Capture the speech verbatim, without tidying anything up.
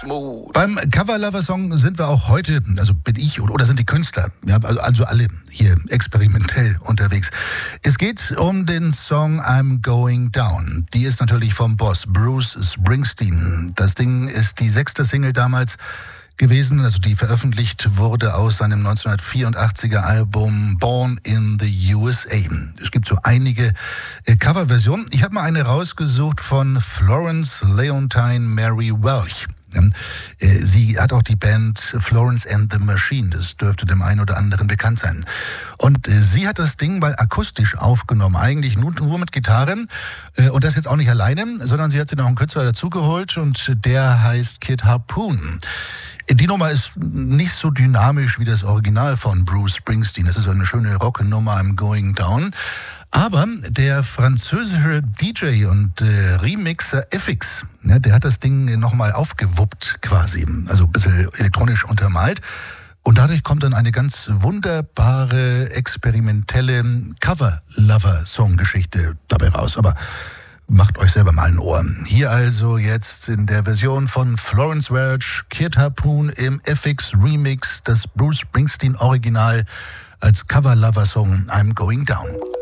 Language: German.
smooth. Beim Cover-Lover-Song sind wir auch heute, also bin ich oder, oder sind die Künstler, ja, also, also alle hier experimentell unterwegs. Es geht um den Song I'm Going Down. Die ist natürlich vom Boss Bruce Springsteen. Das Ding ist die sechste Single damals gewesen, also die veröffentlicht wurde aus seinem neunzehnhundertvierundachtziger Album Born in the U S A. Es gibt so einige äh, Coverversionen. Ich habe mal eine rausgesucht von Florence Leontine Mary Welch. Ähm, äh, sie hat auch die Band Florence and the Machine, das dürfte dem einen oder anderen bekannt sein. Und äh, sie hat das Ding mal akustisch aufgenommen, eigentlich nur, nur mit Gitarre. Äh, und das jetzt auch nicht alleine, sondern sie hat sich noch einen Künstler dazugeholt und der heißt Kid Harpoon. Die Nummer ist nicht so dynamisch wie das Original von Bruce Springsteen. Das ist eine schöne Rocknummer, I'm Going Down. Aber der französische D J und äh, Remixer F X, ja, der hat das Ding nochmal aufgewuppt quasi, also ein bisschen elektronisch untermalt. Und dadurch kommt dann eine ganz wunderbare, experimentelle Cover-Lover-Song-Geschichte dabei raus. Aber macht euch selber mal ein Ohr. Hier also jetzt in der Version von Florence Welch, Kid Harpoon im F X Remix, das Bruce Springsteen Original als Cover-Lover-Song I'm Going Down.